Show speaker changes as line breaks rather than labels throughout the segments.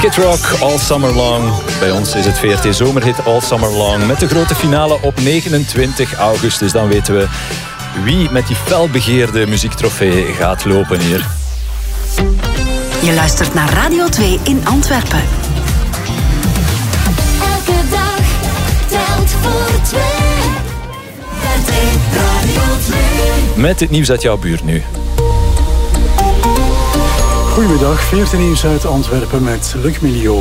Kid Rock, All Summer Long. Bij ons is het VRT Zomerhit All Summer Long. Met de grote finale op 29 augustus. Dan weten we wie met die felbegeerde muziektrofee gaat lopen hier.
Je luistert naar Radio 2 in Antwerpen.
Elke dag telt voor twee. Radio 2.
Met het nieuws uit jouw buurt nu.
Goedemiddag, 14 nieuws uit Antwerpen met Luc Milio.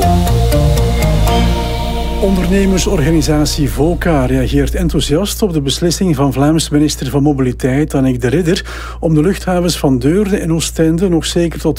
Ondernemersorganisatie VOCA reageert enthousiast op de beslissing van Vlaams minister van Mobiliteit Annick de Ridder om de luchthavens van Deurne en Oostende nog zeker tot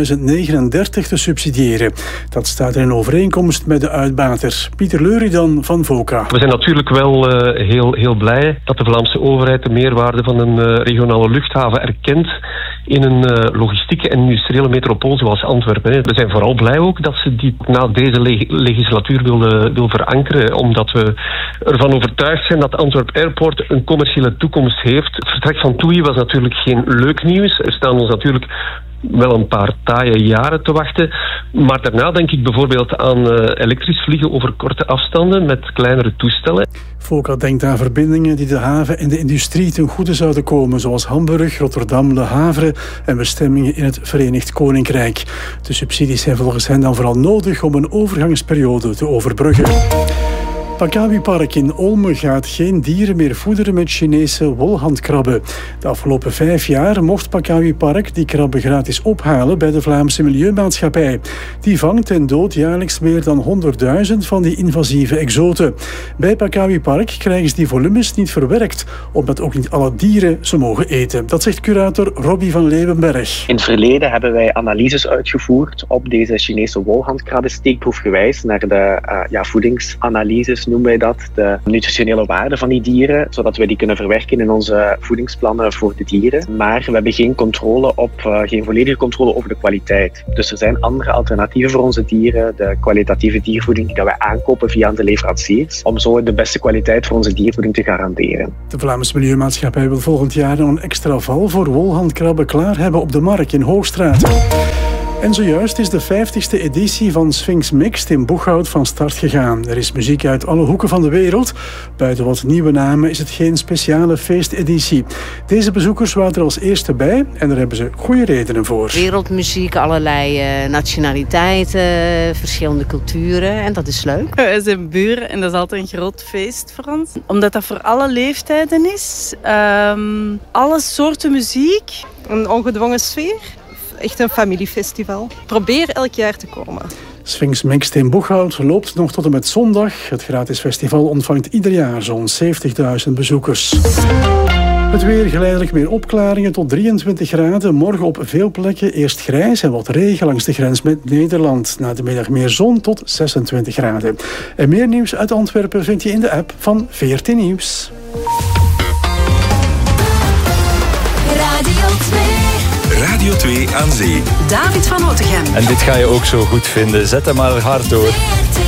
2039 te subsidiëren. Dat staat in een overeenkomst met de uitbater. Pieter Leuridan van VOCA.
We zijn natuurlijk wel heel blij dat de Vlaamse overheid de meerwaarde van een regionale luchthaven erkent in een logistieke en industriële metropool zoals Antwerpen. We zijn vooral blij ook dat ze die na deze legislatuur wil verankeren, omdat we ervan overtuigd zijn dat Antwerp Airport een commerciële toekomst heeft. Het vertrek van TUI was natuurlijk geen leuk nieuws. Er staan ons natuurlijk wel een paar taaie jaren te wachten. Maar daarna denk ik bijvoorbeeld aan elektrisch vliegen over korte afstanden met kleinere toestellen.
VOCA denkt aan verbindingen die de haven en de industrie ten goede zouden komen, zoals Hamburg, Rotterdam, Le Havre en bestemmingen in het Verenigd Koninkrijk. De subsidies zijn volgens hen dan vooral nodig om een overgangsperiode te overbruggen. Pakawi Park in Olme gaat geen dieren meer voederen met Chinese wolhandkrabben. De afgelopen 5 jaar mocht Pakawi Park die krabben gratis ophalen bij de Vlaamse Milieumaatschappij. Die vangt en doodt jaarlijks meer dan 100.000 van die invasieve exoten. Bij Pakawi Park krijgen ze die volumes niet verwerkt, omdat ook niet alle dieren ze mogen eten. Dat zegt curator Robbie van Leeuwenberg.
In het verleden hebben wij analyses uitgevoerd op deze Chinese wolhandkrabben, steekproefgewijs naar de voedingsanalyses, noemen wij dat, de nutritionele waarde van die dieren, zodat wij die kunnen verwerken in onze voedingsplannen voor de dieren. Maar we hebben geen volledige controle over de kwaliteit. Dus er zijn andere alternatieven voor onze dieren, de kwalitatieve diervoeding die wij aankopen via de leveranciers, om zo de beste kwaliteit voor onze diervoeding te garanderen.
De Vlaamse Milieumaatschappij wil volgend jaar een extra val voor wolhandkrabben klaar hebben op de markt in Hoogstraat. En zojuist is de 50ste editie van Sphinx Mixed in Boeghout van start gegaan. Er is muziek uit alle hoeken van de wereld. Buiten wat nieuwe namen is het geen speciale feesteditie. Deze bezoekers waren er als eerste bij en daar hebben ze goede redenen voor.
Wereldmuziek, allerlei nationaliteiten, verschillende culturen en dat is leuk.
Wij zijn buren en dat is altijd een groot feest voor ons. Omdat dat voor alle leeftijden is. Alle soorten muziek. Een ongedwongen sfeer. Echt een familiefestival. Probeer elk jaar te komen.
Sphinx Mixed in Boeghout loopt nog tot en met zondag. Het gratis festival ontvangt ieder jaar zo'n 70.000 bezoekers. Het weer geleidelijk meer opklaringen tot 23 graden. Morgen op veel plekken eerst grijs en wat regen langs de grens met Nederland. Na de middag meer zon tot 26 graden. En meer nieuws uit Antwerpen vind je in de app van VRT Nieuws.
Radio 2.
Radio 2 aan zee.
David van Otegem.
En dit ga je ook zo goed vinden. Zet hem maar hard door.